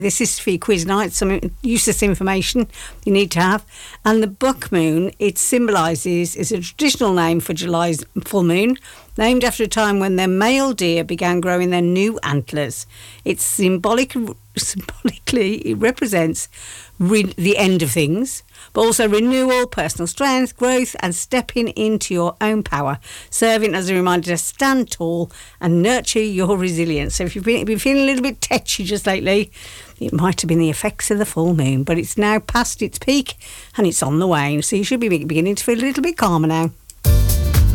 This is for your quiz night, some useless information you need to have. And the buck moon, it symbolises, is a traditional name for July's full moon, named after a time when their male deer began growing their new antlers. It's symbolically, it represents the end of things, but also renewal, personal strength, growth, and stepping into your own power, serving as a reminder to stand tall and nurture your resilience. So if you've been feeling a little bit tetchy just lately, it might have been the effects of the full moon, but it's now past its peak and it's on the wane, so you should be beginning to feel a little bit calmer now.